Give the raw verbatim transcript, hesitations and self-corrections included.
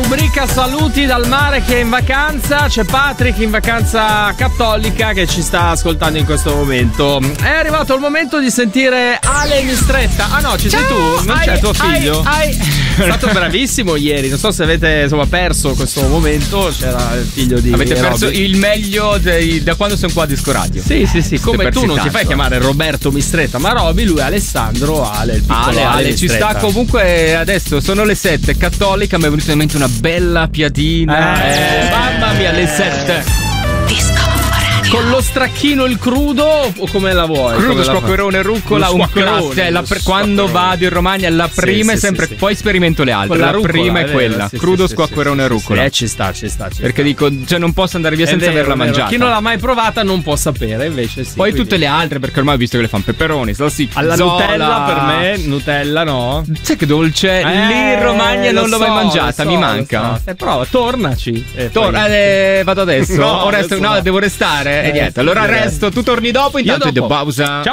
rubrica saluti dal mare che è in vacanza. C'è Patrick in vacanza cattolica che ci sta ascoltando in questo momento. È arrivato il momento di sentire Ale Mistretta. Ah no, ci sei tu? Non c'è tuo figlio? Ai, ai. È stato bravissimo ieri. Non so se avete insomma perso questo momento. C'era il figlio di Avete perso Roby. il meglio dei, da quando sono qua a Disco Radio. Sì, sì, sì. Come Siete tu non ti tanto. fai chiamare Roberto Mistretta, ma Roby, lui è Alessandro Ale, il piccolo Ale, Ale, Ale, ci Mistretta. sta comunque. Adesso sono le sette, cattolica, mi è venuta in mente una bella piadina. Eh. Eh, mamma mia, le sette. Disco Radio. Con lo stracchino il crudo o come la vuoi? Crudo, Come la squacquerone, rucola, Lo un squacquerone, classico. Cioè, la lo pre- quando squacquerone. vado in Romagna, la Sì, prima sì, è sempre. sì, sì. Poi sperimento le altre. Con la La, rucola, prima è vero, quella. sì, Crudo, sì, squacquerone, sì, sì, rucola. sì, eh, ci sta, ci sta, ci Perché sta. dico, cioè, non posso andare via È senza vero, averla è vero. mangiata. Chi non l'ha mai provata non può sapere, invece sì. Poi quindi- tutte le altre, perché ormai ho visto che le fanno peperoni, salsiccia, alla zola. Nutella per me, Nutella no. Sai che dolce? Lì in Romagna non lo l'ho mai so, mangiata, lo mi so, manca. lo so. Eh, prova, tornaci. Eh, Tor- poi- eh, vado adesso. No, o resto- adesso no, no. devo restare. Eh, e niente. Allora direi. resto, tu torni dopo. Intanto dopo. pausa. Ciao.